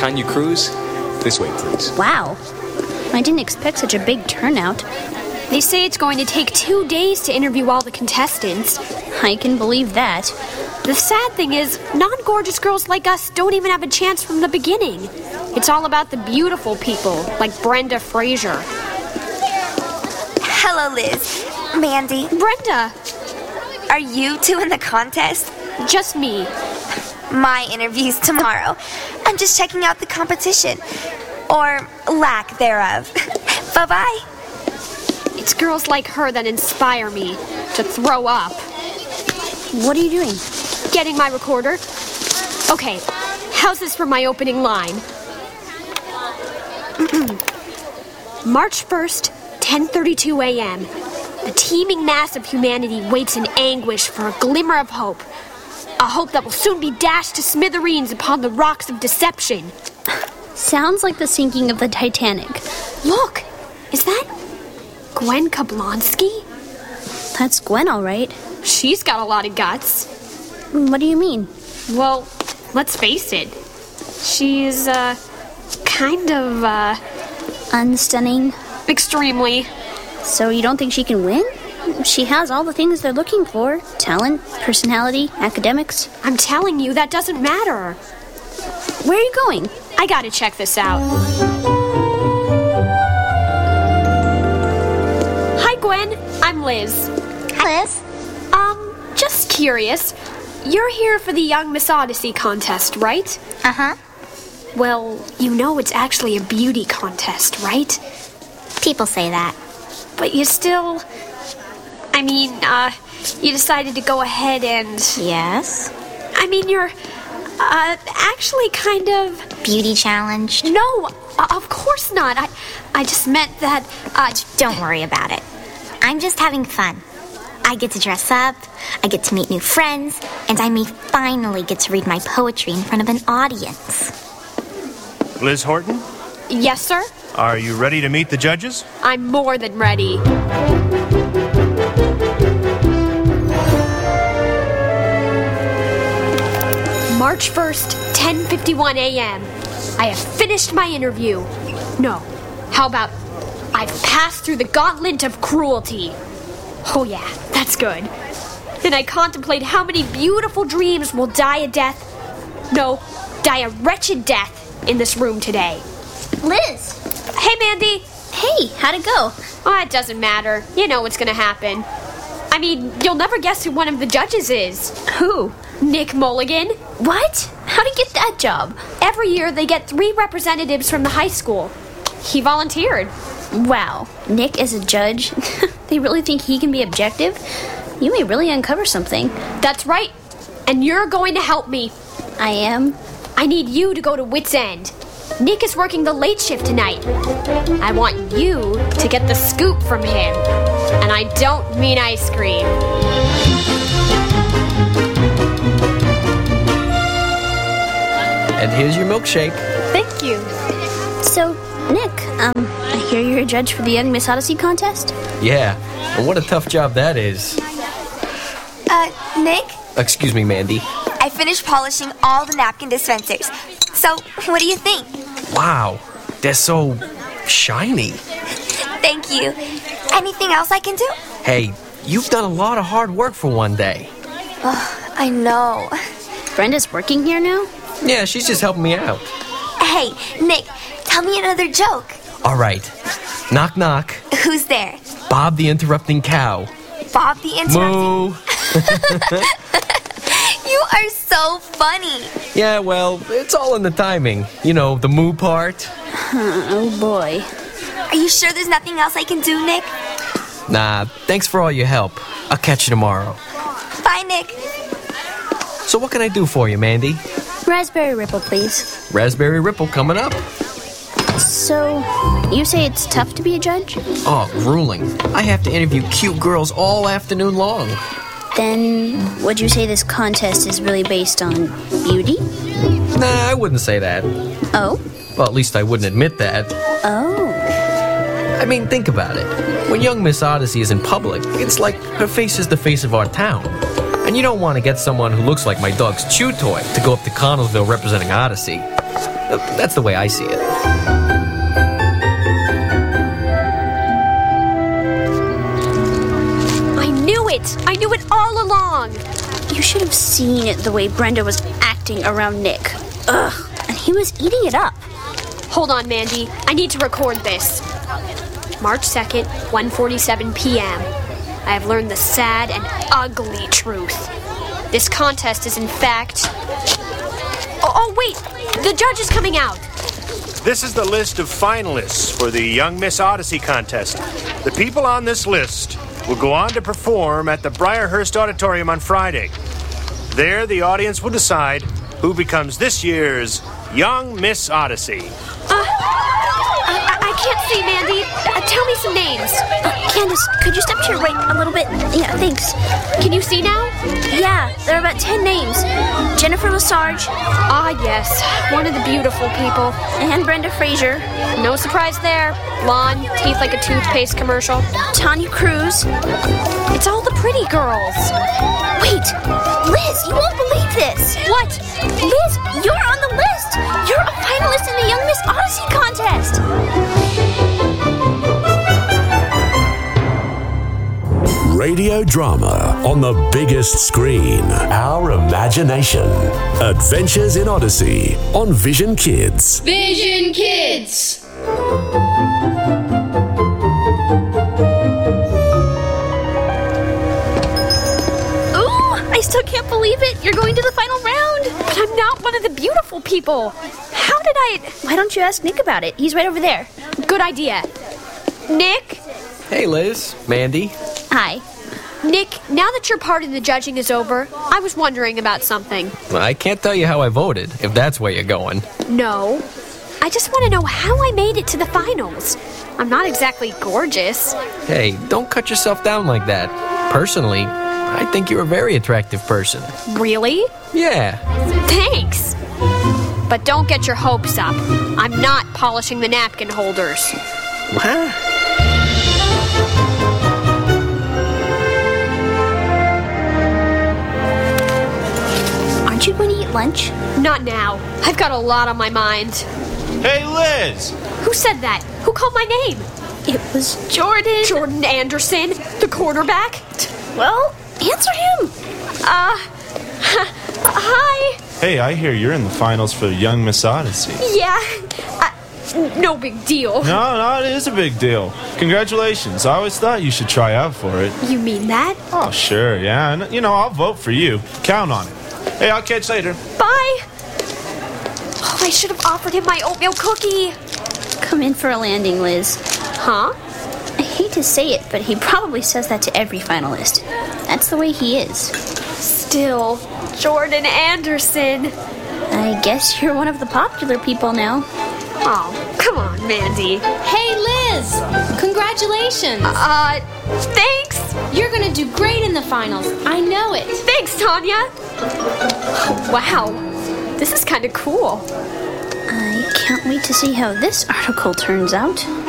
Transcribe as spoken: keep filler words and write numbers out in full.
Tanya Cruz, this way, please. Wow. I didn't expect such a big turnout. They say it's going to take two days to interview all the contestants. I can believe that. The sad thing is, non-gorgeous girls like us don't even have a chance from the beginning. It's all about the beautiful people, like Brenda Fraser. Hello, Liz. Mandy. Brenda! Are you two in the contest? Just me. My interview's tomorrow. I'm just checking out the competition. Or lack thereof. Bye-bye. It's girls like her that inspire me to throw up. What are you doing? Getting my recorder. Okay, how's this for my opening line? March first, ten thirty-two a.m. The teeming mass of humanity waits in anguish for a glimmer of hope. A hope that will soon be dashed to smithereens upon the rocks of deception. Sounds like the sinking of the Titanic. Look, is that Gwen Kablonsky? That's Gwen, all right. She's got a lot of guts. What do you mean? Well, let's face it. She's, uh, kind of, uh... Unstunning? Extremely. So you don't think she can win? She has all the things they're looking for. Talent, personality, academics. I'm telling you, that doesn't matter. Where are you going? I gotta check this out. Hi, Gwen. I'm Liz. Hi, Liz. Um, just curious. You're here for the Young Miss Odyssey contest, right? Uh-huh. Well, you know it's actually a beauty contest, right? People say that. But you still... I mean, uh, you decided to go ahead and... Yes? I mean, you're, uh, actually kind of... Beauty challenged? No, uh, of course not. I, I just meant that, uh... Don't worry about it. I'm just having fun. I get to dress up, I get to meet new friends, and I may finally get to read my poetry in front of an audience. Liz Horton? Yes, sir? Are you ready to meet the judges? I'm more than ready. March first, ten fifty-one a.m. I have finished my interview. No, how about I've passed through the gauntlet of cruelty. Oh yeah, that's good. And I contemplate how many beautiful dreams will die a death, no, die a wretched death in this room today. Liz! Hey, Mandy! Hey, how'd it go? Oh, it doesn't matter. You know what's gonna happen. I mean, you'll never guess who one of the judges is. Who? Nick Mulligan. What? How'd he get that job? Every year they get three representatives from the high school. He volunteered. Wow. Nick as a judge? They really think he can be objective? You may really uncover something. That's right. And you're going to help me. I am? I need you to go to Wits End. Nick is working the late shift tonight. I want you to get the scoop from him. And I don't mean ice cream. And here's your milkshake. Thank you. So, Nick, um, I hear you're a judge for the Young Miss Odyssey contest? Yeah, and what a tough job that is. Uh, Nick? Excuse me, Mandy. I finished polishing all the napkin dispensers. So, what do you think? Wow, they're so shiny. Thank you. Anything else I can do? Hey, you've done a lot of hard work for one day. Oh, I know. Brenda's working here now? Yeah, she's just helping me out. Hey, Nick, tell me another joke. All right. Knock, knock. Who's there? Bob the interrupting cow. Bob the interrupting... Moo. You are so funny. Yeah, well, it's all in the timing. You know, the moo part. Oh, boy. Are you sure there's nothing else I can do, Nick? Nah, thanks for all your help. I'll catch you tomorrow. Bye, Nick. So what can I do for you, Mandy? Raspberry Ripple, please. Raspberry Ripple coming up. So, you say it's tough to be a judge? Oh, grueling. I have to interview cute girls all afternoon long. Then, would you say this contest is really based on beauty? Nah, I wouldn't say that. Oh? Well, at least I wouldn't admit that. Oh. I mean, think about it. When young Miss Odyssey is in public, it's like her face is the face of our town. And you don't want to get someone who looks like my dog's chew toy to go up to Connellsville representing Odyssey. Uh, That's the way I see it. I knew it! I knew it all along! You should have seen it the way Brenda was acting around Nick. Ugh, and he was eating it up. Hold on, Mandy. I need to record this. March second, one forty-seven p.m. I have learned the sad and ugly truth. This contest is in fact... Oh, oh, wait! The judge is coming out! This is the list of finalists for the Young Miss Odyssey contest. The people on this list will go on to perform at the Briarhurst Auditorium on Friday. There, the audience will decide who becomes this year's Young Miss Odyssey. Uh, I, I, I can't see, Mandy. Uh, tell me some names. Uh, Candace, could you step to your right a little bit? Yeah, thanks. Can you see now? Yeah, there are about ten names. Jennifer Lesarge. Ah, yes. One of the beautiful people. And Brenda Fraser. No surprise there. Blonde, teeth like a toothpaste commercial. Tanya Cruz. It's all the pretty girls. Wait, Liz, you won't believe this. What? Liz, you're on the list. You're a finalist in the Young Miss Odyssey contest. Radio drama on the biggest screen. Our imagination. Adventures in Odyssey on Vision Kids. Vision Kids! Ooh, I still can't believe it. You're going to the final round. But I'm not one of the beautiful people. How did I... Why don't you ask Nick about it? He's right over there. Good idea. Nick? Hey, Liz. Mandy. Hi. Nick, now that your part in the judging is over, I was wondering about something. I can't tell you how I voted, if that's where you're going. No. I just want to know how I made it to the finals. I'm not exactly gorgeous. Hey, don't cut yourself down like that. Personally, I think you're a very attractive person. Really? Yeah. Thanks. But don't get your hopes up. I'm not polishing the napkin holders. What? Aren't you going to eat lunch? Not now. I've got a lot on my mind. Hey, Liz! Who said that? Who called my name? It was Jordan. Jordan Anderson, the quarterback. Well, answer him. Uh, hi. Hey, I hear you're in the finals for Young Miss Odyssey. Yeah. Uh, no big deal. No, no, it is a big deal. Congratulations. I always thought you should try out for it. You mean that? Oh, sure, yeah. And, you know, I'll vote for you. Count on it. Hey, I'll catch you later. Bye. Oh, I should have offered him my oatmeal cookie. Come in for a landing, Liz. Huh? I hate to say it, but he probably says that to every finalist. That's the way he is. Still, Jordan Anderson. I guess you're one of the popular people now. Oh, come on, Mandy. Hey, Liz! Congratulations! Uh, thanks. You're gonna do great in the finals. I know it. Thanks, Tanya. Wow, this is kind of cool. I can't wait to see how this article turns out.